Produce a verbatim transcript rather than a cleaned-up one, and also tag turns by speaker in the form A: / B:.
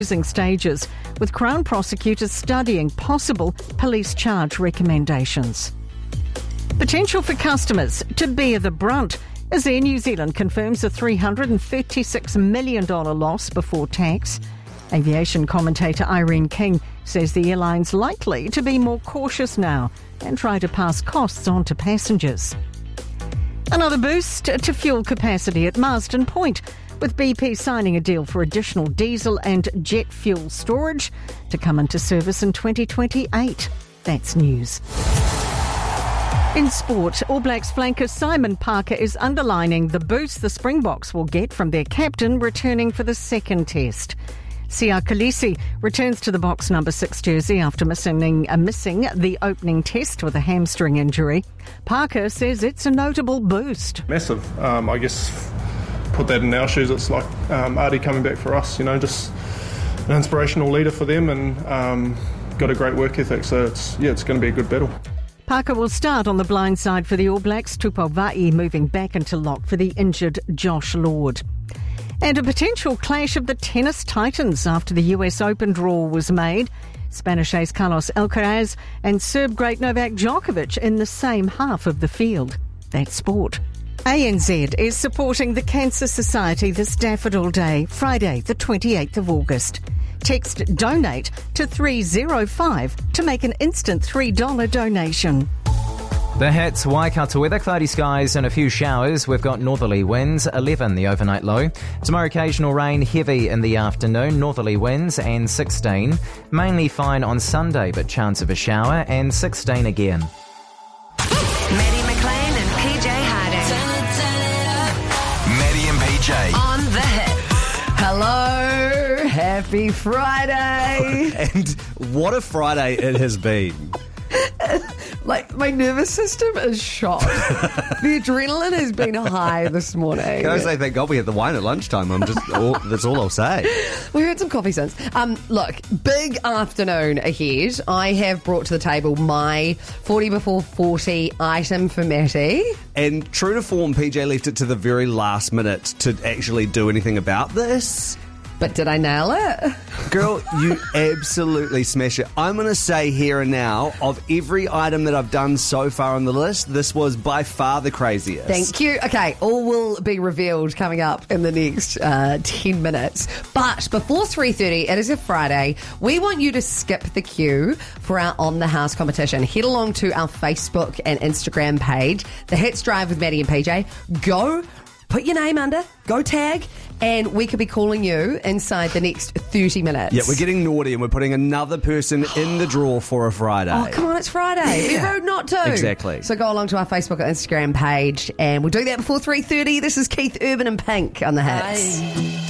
A: stages, with Crown prosecutors studying possible police charge recommendations. Potential for customers to bear the brunt as Air New Zealand confirms a three hundred thirty-six million dollars loss before tax. Aviation commentator Irene King says the airline's likely to be more cautious now and try to pass costs on to passengers. Another boost to fuel capacity at Marsden Point, with B P signing a deal for additional diesel and jet fuel storage to come into service in twenty twenty-eight. That's news. In sport, All Blacks flanker Simon Parker is underlining the boost the Springboks will get from their captain returning for the second test. Siya Kolisi returns to the Box number six jersey after missing, uh, missing the opening test with a hamstring injury. Parker says it's a notable boost.
B: Massive. Um, I guess put that in our shoes, it's like um, Ardie coming back for us, you know, just an inspirational leader for them and um, got a great work ethic. So it's yeah, it's going to be a good battle.
A: Parker will start on the blind side for the All Blacks, Tupou Vaa'i moving back into lock for the injured Josh Lord. And a potential clash of the tennis titans after the U S Open draw was made. Spanish ace Carlos Alcaraz and Serb great Novak Djokovic in the same half of the field. That's sport. A N Z is supporting the Cancer Society this Daffodil Day, Friday the twenty-eighth of August. Text DONATE to three oh five to make an instant three dollars donation.
C: The hits, Waikato weather, cloudy skies and a few showers. We've got northerly winds, eleven the overnight low. Tomorrow occasional rain, heavy in the afternoon, northerly winds and sixteen. Mainly fine on Sunday but chance of a shower and sixteen again.
D: Maddie McLean and P J Harding.
E: Maddie and P J.
D: On the hits.
F: Hello, happy Friday.
G: And what a Friday it has been.
F: Like, my nervous system is shot. The adrenaline has been high this morning.
G: Can I say thank God we had the wine at lunchtime? I'm just all, that's all I'll say.
F: We had some coffee since. Um, look, big afternoon ahead. I have brought to the table my forty before forty item for Matty.
G: And true to form, P J left it to the very last minute to actually do anything about this.
F: But did I nail it?
G: Girl, you absolutely smash it. I'm going to say here and now, of every item that I've done so far on the list, this was by far the craziest.
F: Thank you. Okay, all will be revealed coming up in the next uh, ten minutes. But before three thirty, it is a Friday, we want you to skip the queue for our On The House competition. Head along to our Facebook and Instagram page, The Hits Drive with Maddie and P J. Go, put your name under, go tag, and we could be calling you inside the next thirty minutes.
G: Yeah, we're getting naughty and we're putting another person in the draw for a Friday.
F: Oh, come on, it's Friday.
G: Yeah.
F: Be rude not to.
G: Exactly.
F: So go along to our Facebook or Instagram page and we'll do that before three thirty. This is Keith Urban and Pink on The Hits. Aye.